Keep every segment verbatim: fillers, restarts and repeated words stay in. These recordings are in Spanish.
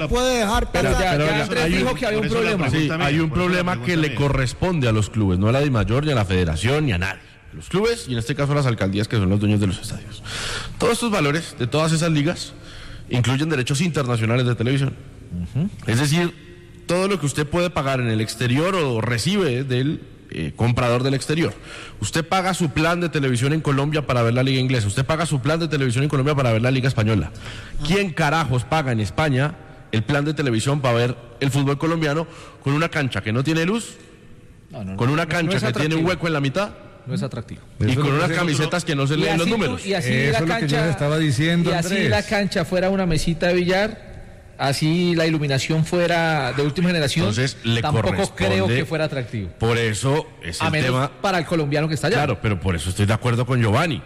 no puede dejar pero pasar. ya, pero ya ya, Andrés hay dijo un- que había un por eso la problema. Sí, pregunta hay mía, un por eso la problema pregunta que le mía. corresponde a los clubes, no a la DIMAYOR, ni a la Federación, ni a nadie. A los clubes y en este caso a las alcaldías que son los dueños de los estadios. Todos estos valores de todas esas ligas incluyen derechos internacionales de televisión. Uh-huh. Es decir, todo lo que usted puede pagar en el exterior o recibe del eh, comprador del exterior. Usted paga su plan de televisión en Colombia para ver la liga inglesa. Usted paga su plan de televisión en Colombia para ver la liga española. ¿Quién carajos paga en España el plan de televisión para ver el fútbol colombiano con una cancha que no tiene luz? No, no, con una no, cancha no es que atractivo. tiene un hueco en la mitad. No es atractivo. Y Eso con lo unas que- camisetas que no se leen los tú- números. y así Eso la es lo que yo cancha, les estaba diciendo, y así Andrés. la cancha fuera una mesita de billar, así la iluminación fuera de última generación, Entonces, le tampoco corresponde- creo que fuera atractivo. Por eso es A el menos tema. para el colombiano que está allá. Claro, pero por eso estoy de acuerdo con Giovanni.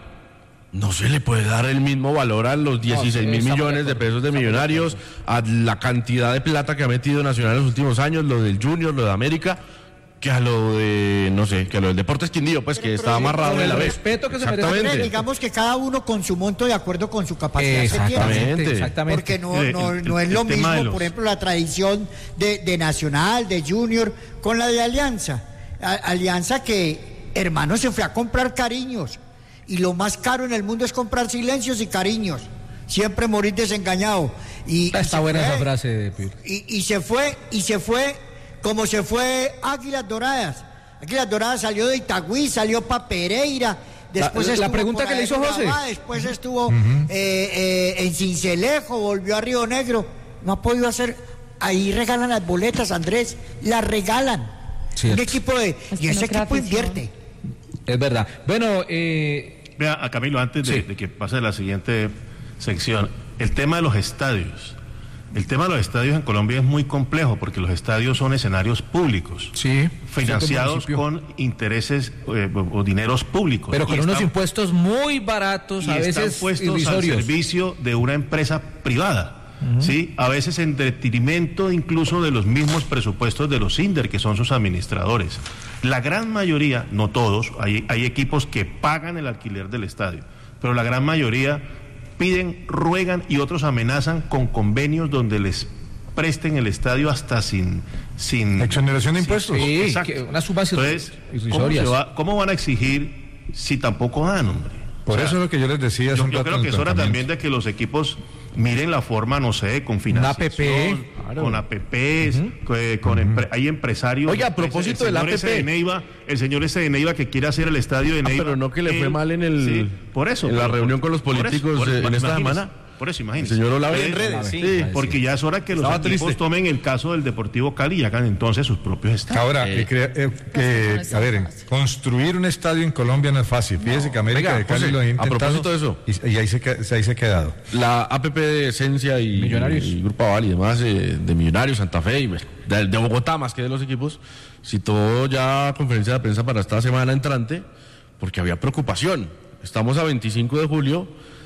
No se le puede dar el mismo valor a los dieciséis mil estamos millones de de acuerdo, pesos de estamos de Millonarios, a la cantidad de plata que ha metido Nacional en los últimos años, lo del Junior, lo de América, que a lo de, no sé, que a lo del Deportes Quindío, pues que está amarrado con de el la vez. respeto que se merece. Exactamente. Andrés, digamos que cada uno con su monto de acuerdo con su capacidad que tiene. Exactamente. Exactamente. Porque no, El- no, el- no es el lo tema mismo, de los- por ejemplo, la tradición de, de Nacional, de Junior, con la de Alianza. A- Alianza que, hermano, se fue a comprar cariños. Y lo más caro en el mundo es comprar silencios y cariños. Siempre morir desengañado. Y, y Está se buena fue, esa frase de Pir. y, y se fue, y se fue, como se fue Águilas Doradas. Águilas Doradas salió de Itagüí, salió para Pereira. Después La- la estuvo pregunta por que le ahí hizo en José. Urabá, después estuvo eh, eh, en Cincelejo, volvió a Río Negro. No ha podido hacer. Ahí regalan las boletas, Andrés. Las regalan. Cierto. Un equipo de. Es Y que ese no crea equipo afición. invierte. Es verdad. Bueno, eh, Vea, a Camilo, antes de, Sí. de que pase a la siguiente sección, el tema de los estadios. El tema de los estadios en Colombia es muy complejo porque los estadios son escenarios públicos, sí. financiados municipio. con intereses eh, o, o dineros públicos. Pero con Y unos están- impuestos muy baratos, y a están veces puestos al irrisorios. servicio de una empresa privada. ¿Sí? A veces en detrimento incluso de los mismos presupuestos de los INDER, que son sus administradores. La gran mayoría, no todos, hay, hay equipos que pagan el alquiler del estadio, pero la gran mayoría piden, ruegan y otros amenazan con convenios donde les presten el estadio hasta sin... sin Exoneración de sin- impuestos. Sí, Exacto. que unas sumas Entonces, ¿cómo, irrisorias. se va- ¿cómo van a exigir si tampoco dan, hombre? Por O sea, eso es lo que yo les decía hace yo, un yo rato creo en que el es hora también planteamiento. de que los equipos miren la forma, no sé, con financiación, A P P, claro. con A P Ps, que- con empre- hay empresarios. Oiga, a propósito el del señor A P P. ese de Neiva, el señor ese de Neiva que quiere hacer el estadio de Ah, Neiva. pero no que le fue él- mal en el- sí, por eso, en la pero- reunión con los por eso, políticos, por eh, eso, en esta imagínese, semana. Por eso, imagínese. El señor Olave En redes, sí, sí. porque ya es hora que los Estaba equipos triste. tomen el caso del Deportivo Cali y hagan entonces sus propios estadios. Ahora, Eh, eh, crea- eh, que, no es a ver, tan fácil. construir un estadio en Colombia no es fácil. Fíjese que América Oiga, de Cali José, lo ha a intentado. propósito de eso. Y, y ahí, se, que- ahí se ha quedado. La A P P de Esencia y, Millonarios. y Grupo Aval y demás, eh, de Millonarios, Santa Fe y bueno, de, de Bogotá más que de los equipos, citó ya conferencia de prensa para esta semana entrante porque había preocupación. Estamos a veinticinco de julio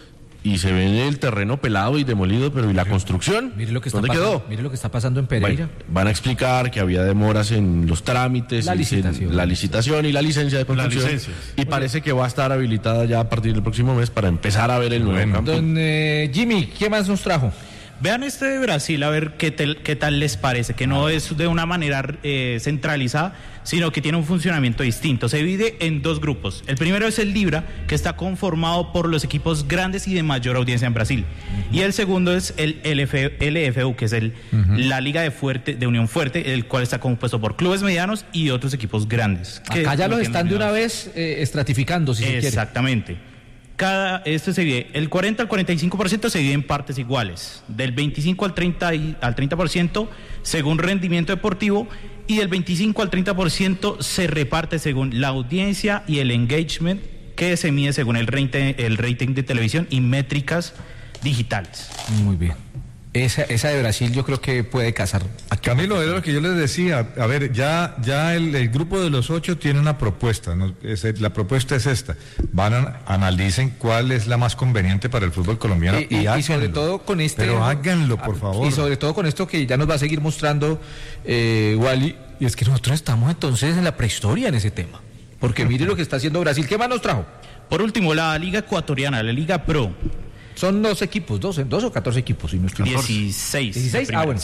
y se ve el terreno pelado y demolido, pero ¿y la construcción? Mire lo que está ¿Dónde pasando. quedó? Mire lo que está pasando en Pereira. Bueno, van a explicar que había demoras en los trámites, La y se- licitación. la licitación y la licencia de construcción. licencias. Y parece que va a estar habilitada ya a partir del próximo mes para empezar a ver el nuevo Bueno. campo. Don eh, Jimmy, ¿qué más nos trajo? Vean este de Brasil, a ver qué, tel- qué tal les parece, que no es de una manera eh, centralizada, sino que tiene un funcionamiento distinto. Se divide en dos grupos. El primero es el Libra, que está conformado por los equipos grandes y de mayor audiencia en Brasil. Y el segundo es el L F, L F U, que es el, la Liga de, Fuerte, de Unión Fuerte, el cual está compuesto por clubes medianos y otros equipos grandes. que Acá ya lo los tienen están de una dominados. vez eh, estratificando, si se quiere. Exactamente. Cada, esto se divide, el cuarenta al cuarenta y cinco por ciento se divide en partes iguales, del veinticinco al treinta y, al treinta por ciento según rendimiento deportivo y del veinticinco al treinta por ciento se reparte según la audiencia y el engagement que se mide según el rating, el rating de televisión y métricas digitales. Muy bien. Esa, esa de Brasil yo creo que puede casar. Aquí. Camilo, era lo que yo les decía. A ver, ya, ya el, el grupo de los ocho tiene una propuesta. ¿no? Es- la propuesta es esta. Van a analicen cuál es la más conveniente para el fútbol colombiano Y, y, y- y háganlo. sobre todo con este... Pero háganlo, por favor. Y sobre todo con esto que ya nos va a seguir mostrando eh, Wally, y es que nosotros estamos entonces en la prehistoria en ese tema. Porque mire lo que está haciendo Brasil. ¿Qué más nos trajo? Por último, la Liga Ecuatoriana, la Liga Pro, Son dos equipos, dos, dos o catorce equipos, si no estoy mal. dieciséis. dieciséis, la ah, primera. bueno.